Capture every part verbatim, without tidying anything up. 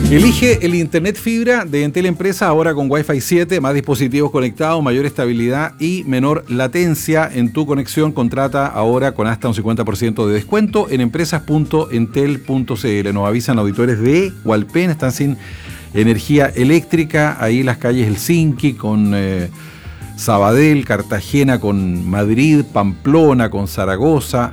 Elige el Internet Fibra de Entel Empresa ahora con Wi-Fi siete, más dispositivos conectados, mayor estabilidad y menor latencia en tu conexión. Contrata ahora con hasta un cincuenta por ciento de descuento en empresas punto entel punto c l. Nos avisan auditores de Hualpén, están sin energía eléctrica. Ahí las calles Helsinki con eh, Sabadell, Cartagena con Madrid, Pamplona con Zaragoza,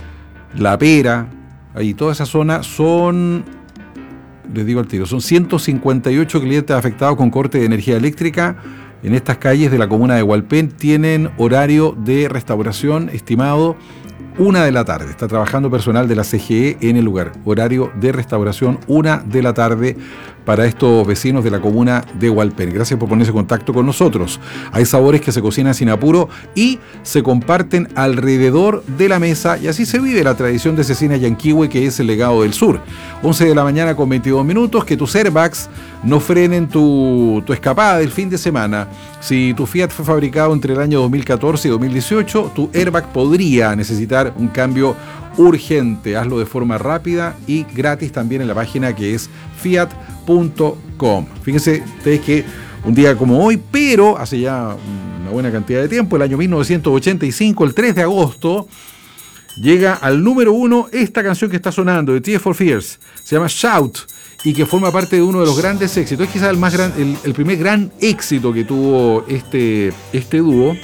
La Pera. Ahí toda esa zona son... Les digo al tiro, son ciento cincuenta y ocho clientes afectados con corte de energía eléctrica. En estas calles de la comuna de Hualpén tienen horario de restauración estimado una de la tarde. Está trabajando personal de la C G E en el lugar. Horario de restauración una de la tarde para estos vecinos de la comuna de Hualpén. Gracias por ponerse en contacto con nosotros. Hay sabores que se cocinan sin apuro y se comparten alrededor de la mesa, y así se vive la tradición de Cecina Yanquihue, que es el legado del sur. once de la mañana con veintidós minutos. Que tus airbags no frenen tu, tu escapada del fin de semana. Si tu Fiat fue fabricado entre el año dos mil catorce y dos mil dieciocho, tu airbag podría necesitar un cambio urgente. Hazlo de forma rápida y gratis también en la página que es fiat punto com. Fíjense ustedes que un día como hoy, pero hace ya una buena cantidad de tiempo, el año mil novecientos ochenta y cinco, el tres de agosto, llega al número uno esta canción que está sonando de Tears for Fears. Se llama Shout, y que forma parte de uno de los grandes éxitos. Es quizás el, más gran, el, el primer gran éxito que tuvo este, este dúo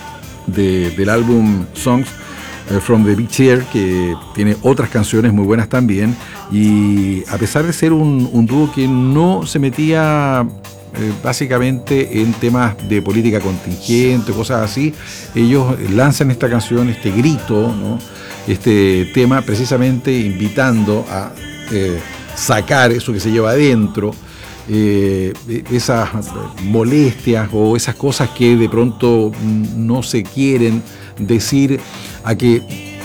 de, del álbum Songs From the Beach Air, que tiene otras canciones muy buenas también. Y a pesar de ser un, un dúo que no se metía eh, básicamente en temas de política contingente, cosas así, ellos lanzan esta canción, este grito, ¿no? Este tema, precisamente invitando a eh, sacar eso que se lleva adentro, eh, esas molestias o esas cosas que de pronto no se quieren decir, a que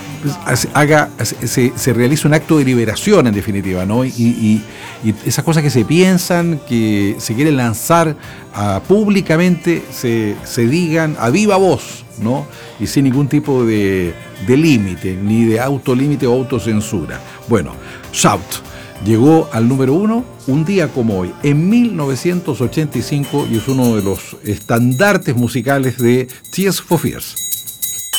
haga, se, se realice un acto de liberación, en definitiva, ¿no? Y, y, y esas cosas que se piensan, que se quieren lanzar a, públicamente, se, se digan a viva voz, ¿no? Y sin ningún tipo de, de límite, ni de autolímite o autocensura. Bueno, Shout llegó al número uno un día como hoy, en mil novecientos ochenta y cinco, y es uno de los estandartes musicales de Tears for Fears.